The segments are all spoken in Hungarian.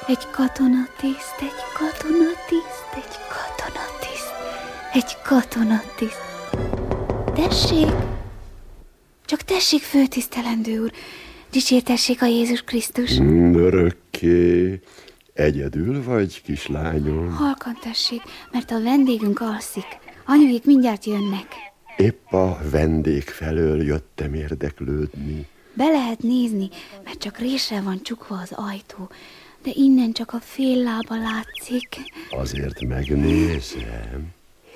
Egy katonatiszt, egy katonatiszt, egy katonatiszt, egy katonatiszt. Tessék! Csak tessék, főtisztelendő úr! Dicsértessék a Jézus Krisztus! Örökké! Egyedül vagy, kislányom? Halkan tessék, mert a vendégünk alszik. Anyuék mindjárt jönnek. Épp a vendég felől jöttem érdeklődni. Be lehet nézni, mert csak résre van csukva az ajtó, de innen csak a fél lába látszik. Azért megnézem.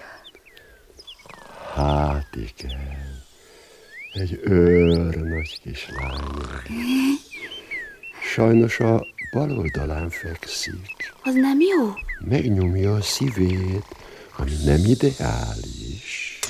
Hát igen, egy őrnagy kislány. Sajnos a bal oldalán fekszik. Az nem jó? Megnyomja a szívét, ami nem ideális.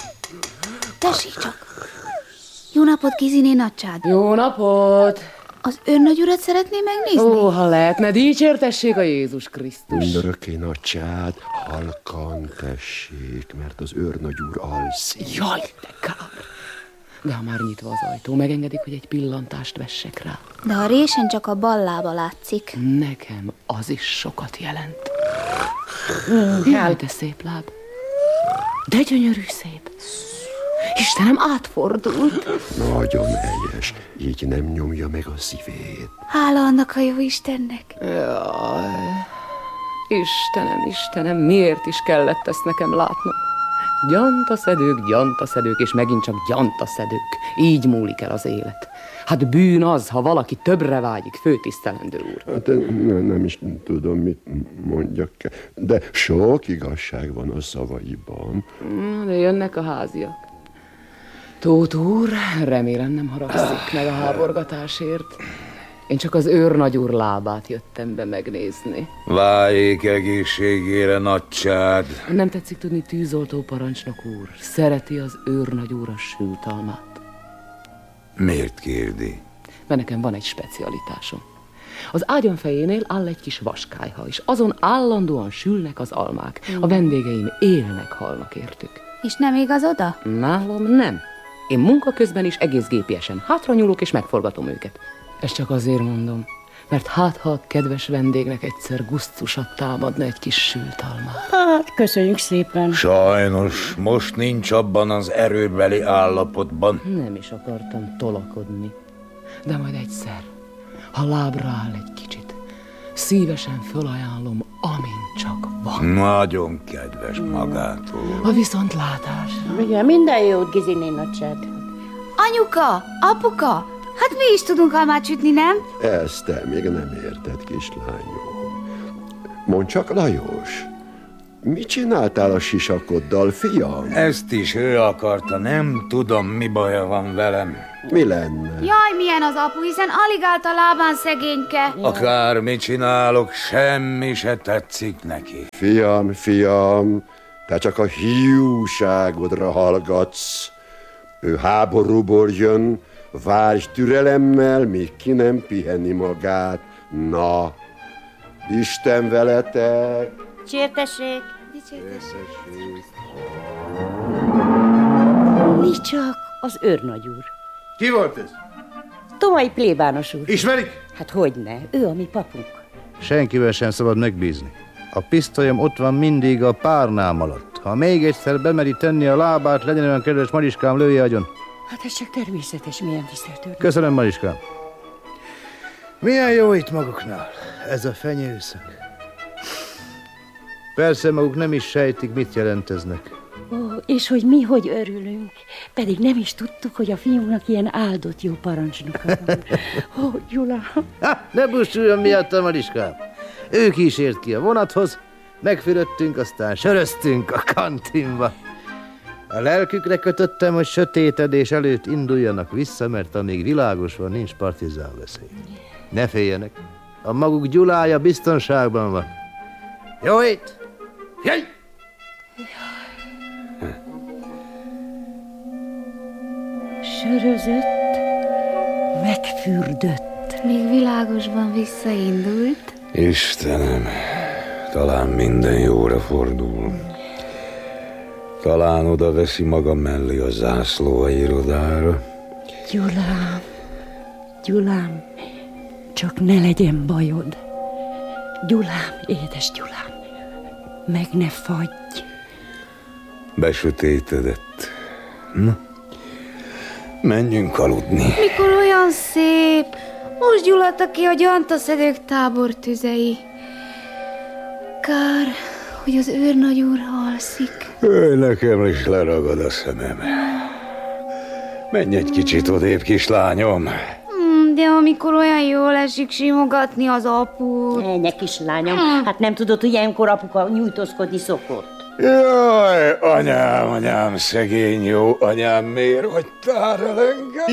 Tessék csak! Jó napot, Kiziné nagycsád! Jó napot! Az őrnagy urat szeretné megnézni? Ó, ha lehetne, dicsértessék a Jézus Krisztus! Mindörökké nagycsád, halkan tessék, mert az őrnagy úr alszik. Jaj, de kár! De ha már nyitva az ajtó, megengedik, hogy egy pillantást vessek rá. De a résen csak a bal lába látszik. Nekem az is sokat jelent. Jaj, de szép láb! De gyönyörű szép! Istenem, átfordult! Nagyon helyes, így nem nyomja meg a szívét. Hála annak a jó Istennek! Jaj, Istenem, miért is kellett ezt nekem látnom? Gyantaszedők, és megint csak gyantaszedők. Így múlik el az élet. Hát bűn az, ha valaki többre vágyik, főtisztelendő úr. Hát nem is tudom, mit mondjak. De sok igazság van a szavaiban. De jönnek a háziak. Tóth úr, remélem nem haragszik meg a háborgatásért. Én csak az őrnagy úr lábát jöttem be megnézni. Váljék egészségére, nagycsád. Nem tetszik tudni, tűzoltó parancsnok úr. Szereti az őrnagy úr a sült almát. Miért kérdi? Mert nekem van egy specialitásom. Az ágyam fejénél áll egy kis vaskályha, és azon állandóan sülnek az almák. A vendégeim élnek, halnak értük. És nem igaz oda? Nálam nem. Én munka közben is egész gépiesen hátranyúlok és megforgatom őket. Ezt csak azért mondom, mert hát ha a kedves vendégnek egyszer gusztusat támadna egy kis sült almát. Hát, köszönjük szépen. Sajnos, most nincs abban az erőbeli állapotban. Nem is akartam tolakodni, de majd egyszer, ha lábra áll egy kicsit, szívesen fölajánlom, amint csak van. Nagyon kedves magától. A viszontlátás. Igen, minden jót, Giziné nagycsád. Anyuka, apuka, hát mi is tudunk almát sütni, nem? Ezt te még nem érted, kislányom. Mondd csak, Lajos, mit csináltál a sisakoddal, fiam? Ezt is ő akarta, nem tudom, mi baja van velem. Mi lenne? Jaj, milyen az apu, hiszen alig állt a lábán szegényke. Akármit csinálok, semmi se tetszik neki. Fiam, te csak a hiúságodra hallgatsz. Ő háborúból jön, várj türelemmel, míg ki nem piheni magát. Na, Isten veletek! Dicsértessék! Mi csak az őrnagy úr. Ki volt ez? Tomai plébános úr. Ismerik? Hát hogyne, ő a mi papunk. Senkivel sem szabad megbízni. A pisztolyom ott van mindig a párnám alatt. Ha még egyszer bemeri tenni a lábát, legyen olyan kedves, Mariskám, lője agyon. Hát ez csak természetes, milyen tisztelt őr. Köszönöm, Mariskám. Milyen jó itt maguknál, ez a fenyőszak. Persze maguk nem is sejtik, mit jelenteznek. Ó, és hogy mi hogy örülünk. Pedig nem is tudtuk, hogy a fiúnak ilyen áldott jó parancsnoka van. Ó, Gyula. Ne bussuljon miattam, Mariskám. Ő kísért ki a vonathoz, megfürödtünk, aztán söröztünk a kantinba. A lelkükre kötöttem, hogy sötétedés előtt induljanak vissza, mert amíg világos van, nincs partizán veszély. Ne féljenek, a maguk Gyulája biztonságban van. Jó ét! Jöjj! Sörözött, megfürdött. Még világosban visszaindult. Istenem, talán minden jóra fordul. Talán oda veszi maga mellé a zászló a irodára. Gyulám, csak ne legyen bajod. Gyulám, édes Gyulám, meg ne fagyj. Besötétedett. Na, menjünk aludni. Mikor olyan szép, most gyulladt ki a gyantaszedők tábortüzei. Kár, hogy az őrnagyúr alszik. Nekem is leragad a szemem. Menj egy kicsit odébb, kislányom. De amikor olyan jól esik simogatni az aput. Ennyi, kislányom, hát nem tudod, hogy ilyenkor apuka nyújtózkodni szokott. Jaj, anyám, szegény jó anyám, miért hagytál el engem?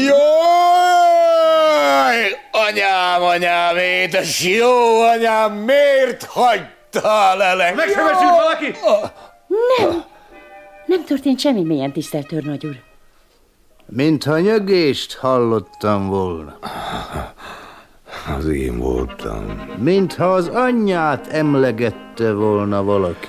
Jaj, anyám, édes jó anyám, miért hagytál el engem? Megsebesült valaki? Nem történt semmi, mélyen tisztelt őrnagy úr. Mintha nyögést hallottam volna. Az én voltam. Mintha az anyját emlegette volna valaki.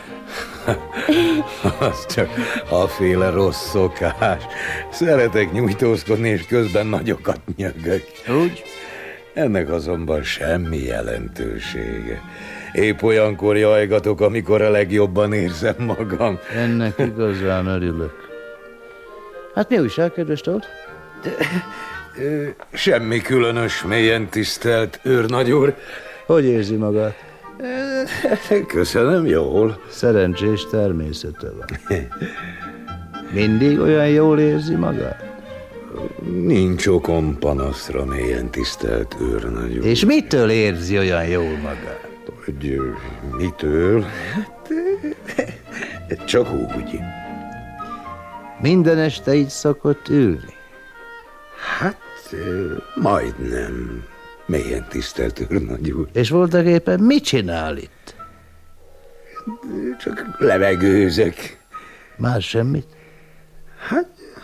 Az csak aféle rossz szokás. Szeretek nyújtózkodni, és közben nagyokat nyögök. Úgy? Ennek azonban semmi jelentősége. Épp olyankor jajgatok, amikor a legjobban érzem magam. Ennek igazán örülök. Hát mi újság, kedves Tóth? Semmi különös, mélyen tisztelt őrnagy úr. Hogy érzi magát? Köszönöm, jól. Szerencsés természete van. Mindig olyan jól érzi magát? Nincs okom panaszra, mélyen tisztelt őrnagy úr. És mitől érzi olyan jól magát? Hogy mitől? Hát, csak úgy. Minden este így szokott ülni? Hát, majdnem. Mélyen tisztelt őrnagy úr. És voltak éppen mit csinál itt? Csak levegőzök. Más semmit? Hát,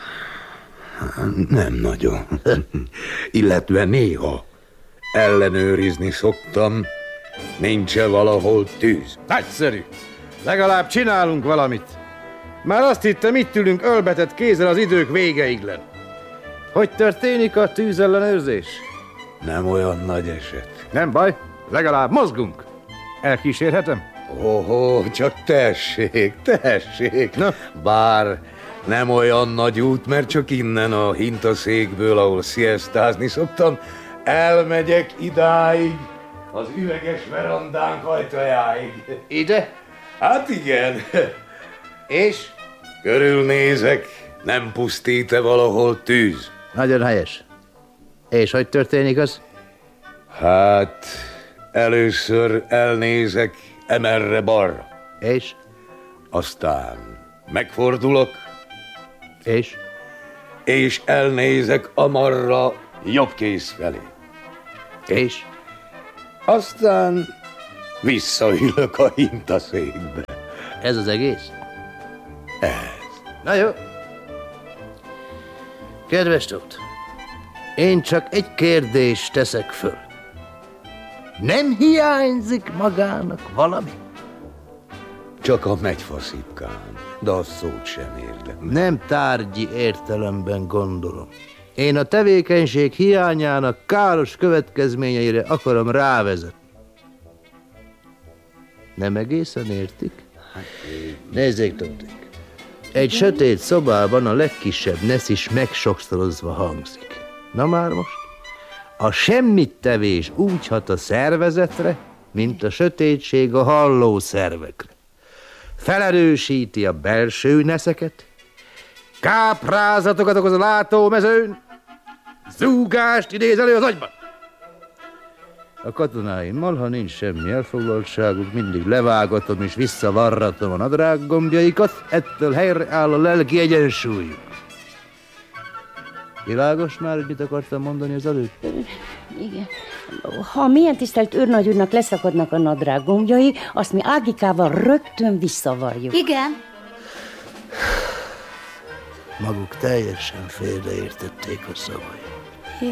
nem nagyon. Illetve néha ellenőrizni szoktam, nincs-e valahol tűz. Nagyszerű. Legalább csinálunk valamit. Már azt hittem, itt ülünk ölbetett kézzel az idők végeiglen. Hogy történik a tűzellenőrzés? Nem olyan nagy eset. Nem baj, legalább mozgunk. Elkísérhetem? Csak tessék. Na? Bár nem olyan nagy út, mert csak innen a hintaszékből, ahol sziasztázni szoktam, elmegyek idáig, az üveges verandánk ajtajáig. Ide? Hát igen. És? Körülnézek, nem pusztít-e valahol tűz? Nagyon helyes. És hogy történik az? Hát, először elnézek emerre balra. És? Aztán megfordulok, és elnézek amarra jobb kéz felé. És? Aztán visszaülök a hintaszékbe. Ez az egész? Ez. Na jó. Kedves Tóth, én csak egy kérdést teszek föl. Nem hiányzik magának valami? Csak a megyfaszipkám, de a szót sem érdem. Nem tárgyi értelemben gondolom. Én a tevékenység hiányának káros következményeire akarom rávezetni. Nem egészen értik? Nézzék, Tóthik. Egy sötét szobában a legkisebb nesz is megsokszorozva hangzik. Na már most? A semmittevés úgy hat a szervezetre, mint a sötétség a hallószervekre. Felerősíti a belső neszeket, káprázatokat okoz a látómezőn, zúgást idéz elő az agyban. A katonáimmal, ha nincs semmi elfoglaltságuk, mindig levágatom és visszavarratom a nadrággombjaikat, ettől helyreáll a lelki egyensúlyuk. Világos már, hogy mit akartam mondani az előtt? Igen. Ha milyen tisztelt őrnagy úrnak leszakadnak a nadrággombjai, azt mi Ágikával rögtön visszavarjuk. Igen. Maguk teljesen félreértették a szavait. Ja.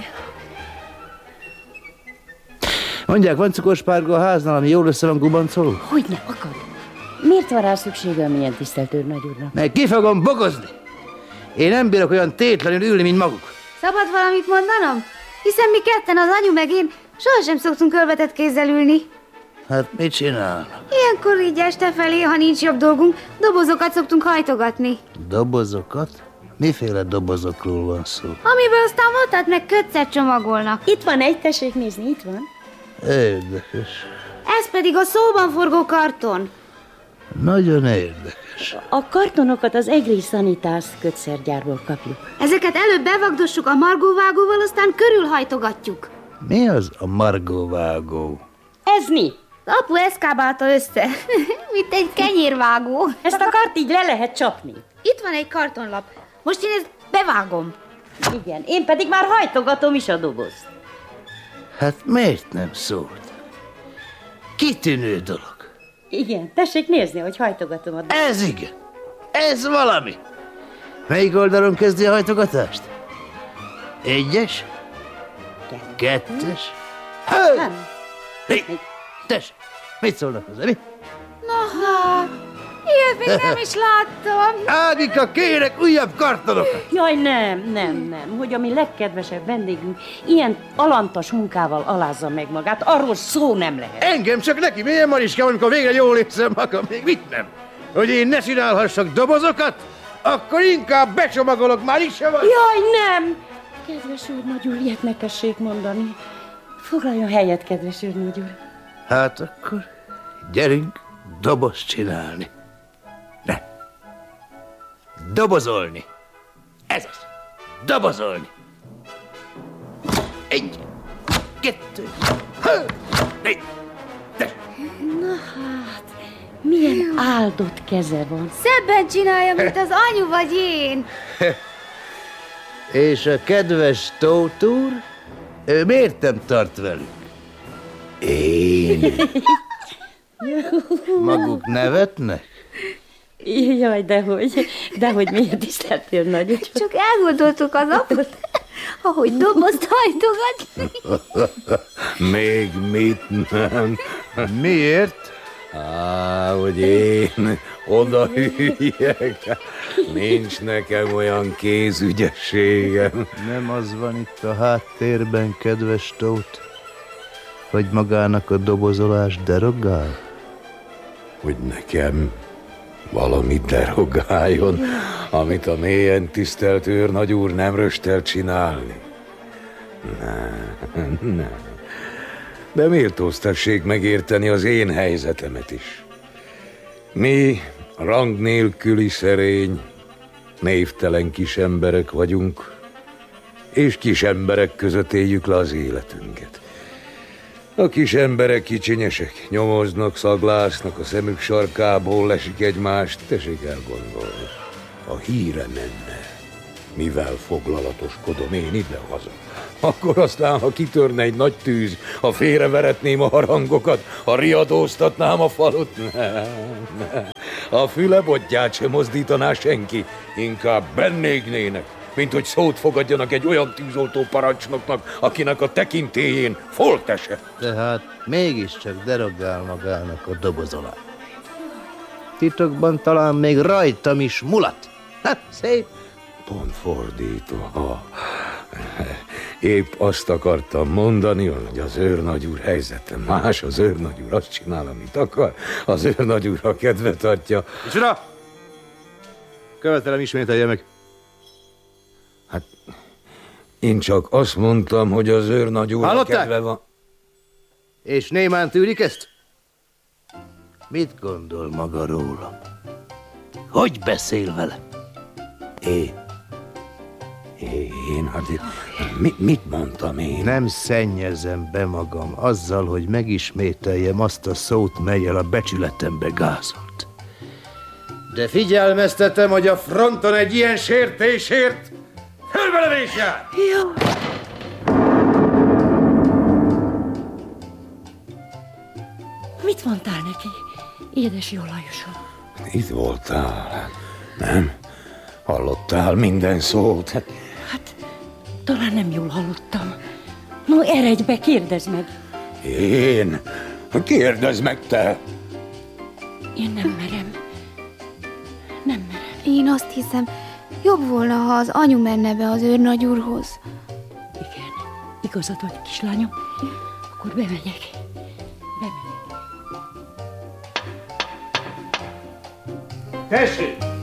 Mondják, van cukorspárga a háznál, ami jól össze van gubancolva? Hogyne, akad. Miért van rá szüksége a milyen tisztelt őrnagy úrnak? Meg ki fogom bogozni! Én nem bírok olyan tétlenül ülni, mint maguk. Szabad valamit mondanom? Hiszen mi ketten, az anyu meg én, sohasem szoktunk ölvetett kézzel ülni. Hát mit csinál? Ilyenkor így este felé, ha nincs jobb dolgunk, dobozokat szoktunk hajtogatni. Dobozokat? Miféle dobozokról van szó? Amiből aztán vatat meg kötszet csomagolnak. Itt van egy, tessék nézni, itt van. Érdekes. Ez pedig a szóban forgó karton. Nagyon érdekes. A kartonokat az Egri Sanitas kötszergyárból kapjuk. Ezeket előbb bevagdossuk a margóvágóval, aztán körülhajtogatjuk. Mi az a margóvágó? Ez mi? Apu eszkábálta össze, mint egy kenyérvágó. Ezt a kart így le lehet csapni. Itt van egy kartonlap. Most én ezt bevágom. Igen, én pedig már hajtogatom is a dobozt. Hát miért nem szólt? Kitűnő dolog. Igen, tessék nézni, hogy hajtogatom a dobozt. Ez igen. Ez valami. Melyik oldalon kezdi a hajtogatást? Egyes? Kettes? Nem. Tessék, mit szólnak hozzá, mi? Na hát, ilyet még nem is láttam. Ágika, kérek újabb kartonokat! Jaj, nem, hogy a mi legkedvesebb vendégünk ilyen alantas munkával alázza meg magát, arról szó nem lehet. Engem csak neki, milyen Mariskám, amikor végre jól érzem magam, még mit nem? Hogy én ne csinálhassak dobozokat? Akkor inkább becsomagolok, már is sem van. Jaj, nem! Kedves úrnagy úr, ilyet ne tessék mondani. Foglaljon helyet, kedves úrnagy úr. Hát akkor gyerünk dobozt csinálni. Ne. Dobozolni. Ez az. Dobozolni. Egy, kettő, négy, Na hát, milyen áldott keze van. Szebben csinálja, mint az anyu vagy én. És a kedves Tóth úr, ő miért nem tart velük? Én. Maguk nevetnek? Jaj, dehogy milyen tisztelt őrnagy úr. Csak elgondoltuk az aput, ahogy dobozt hajtogatni. Még mit nem? Miért? Hogy én oda hülyek. Nincs nekem olyan kézügyességem. Nem az van itt a háttérben, kedves Tóth, hogy magának a dobozolás derogál? Hogy nekem valami derogáljon, amit a mélyen tisztelt őrnagy úr nem röstel csinálni. Nem. De méltóztassék megérteni az én helyzetemet is. Mi rang nélküli szerény, névtelen kis emberek vagyunk, és kis emberek között éljük le az életünket. A kis emberek kicsinyesek, nyomoznak, szaglásznak, a szemük sarkából lesik egymást, tessék elgondolni. A híre menne, mivel foglalatoskodom én ide-haza. Akkor aztán, ha kitörne egy nagy tűz, ha félreveretném a harangokat, ha riadóztatnám a falut, nem. A fülebottyát sem mozdítaná senki, inkább bennégnének, mint hogy szót fogadjanak egy olyan tűzoltó parancsnoknak, akinek a tekintélyén folt esett. Tehát mégiscsak derogál magának a dobozolás. Titokban talán még rajtam is mulat. Hát, szép. Pont fordítva. Épp azt akartam mondani, hogy az őrnagy úr helyzete más, az őrnagy úr azt csinál, amit akar, az őrnagy úr a kedvet adja. Micsoda? Követelem, ismételje meg. Hát, én csak azt mondtam, hogy az őrnagy úr a kedve van. És némán tűrik ezt? Mit gondol maga róla? Hogy beszél vele? Hát mit mondtam én? Nem szennyezem be magam azzal, hogy megismételjem azt a szót, mellyel a becsületembe gázolt. De figyelmeztetem, hogy a fronton egy ilyen sértésért fölbelevés jár! Jó. Mit mondtál neki, édes jó Lajosom? Itt voltál, nem? Hallottál minden szót? Hát, talán nem jól hallottam. No, eredj be, kérdezd meg. Én? Kérdezd meg te! Én nem merem. Nem merem. Én azt hiszem, jobb volna, ha az anyu menne be az őrnagy úrhoz. Igen, igazad vagy, kislányom. Akkor bemegyek. Tessék!